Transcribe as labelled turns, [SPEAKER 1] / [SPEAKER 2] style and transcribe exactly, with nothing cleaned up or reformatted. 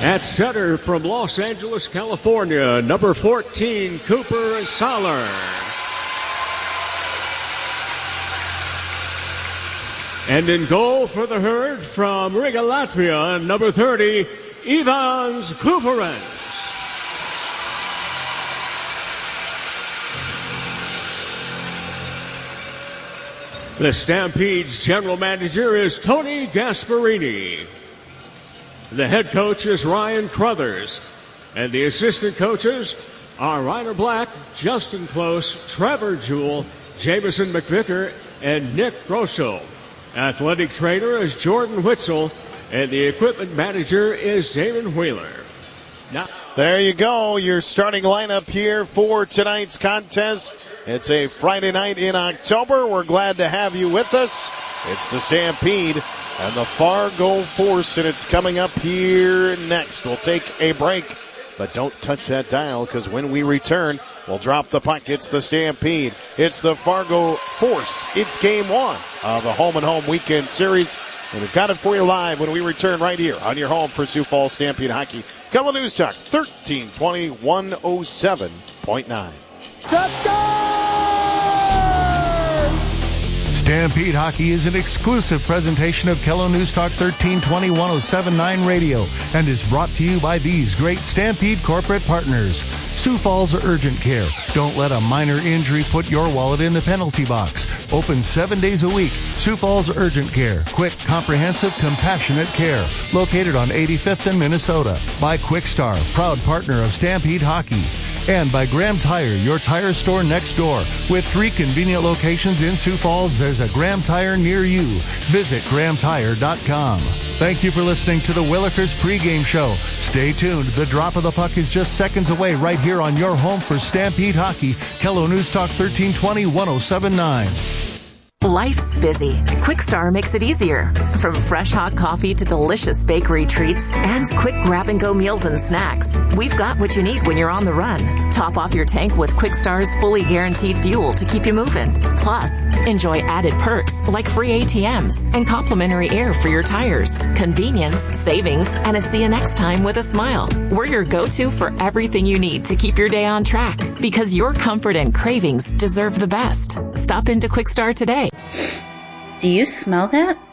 [SPEAKER 1] At center from Los Angeles, California, number fourteen, Cooper Soller. And in goal for the Herd from Riga, Latvia, number thirty, Ivans Kuparens. The Stampede's general manager is Tony Gasparini. The head coach is Ryan Crothers. And the assistant coaches are Ryder Black, Justin Close, Trevor Jewell, Jameson McVicker, and Nick Grosso. Athletic trainer is Jordan Witzel, and the equipment manager is Damon Wheeler. Now,
[SPEAKER 2] there you go, your starting lineup here for tonight's contest. It's a Friday night in October. We're glad to have you with us. It's the Stampede and the Fargo Force, and it's coming up here next. We'll take a break, but don't touch that dial, because when we return, we'll drop the puck. It's the Stampede. It's the Fargo Force. It's game one of the Home and Home Weekend Series. And we've got it for you live when we return right here on your home for Sioux Falls Stampede Hockey. Kelo News Talk, thirteen twenty, one oh seven point nine.
[SPEAKER 3] Stampede Hockey is an exclusive presentation of Kelo News Talk thirteen twenty, one oh seven point nine radio and is brought to you by these great Stampede corporate partners. Sioux Falls Urgent Care. Don't let a minor injury put your wallet in the penalty box. Open seven days a week. Sioux Falls Urgent Care. Quick, comprehensive, compassionate care. Located on eighty-fifth in Minnesota. By Quickstar, proud partner of Stampede Hockey. And by Graham Tire, your tire store next door. With three convenient locations in Sioux Falls, there's a Graham Tire near you. Visit graham tire dot com. Thank you for listening to the Willikers pregame show. Stay tuned. The drop of the puck is just seconds away right here on your home for Stampede Hockey. Kelo News Talk thirteen twenty, one oh seven point nine.
[SPEAKER 4] Life's busy. Quickstar makes it easier. From fresh hot coffee to delicious bakery treats and quick grab-and-go meals and snacks, we've got what you need when you're on the run. Top off your tank with Quickstar's fully guaranteed fuel to keep you moving. Plus, enjoy added perks like free A T Ms and complimentary air for your tires, convenience, savings, and a see you next time with a smile. We're your go-to for everything you need to keep your day on track, because your comfort and cravings deserve the best. Stop into Quickstar today.
[SPEAKER 5] Do you smell that?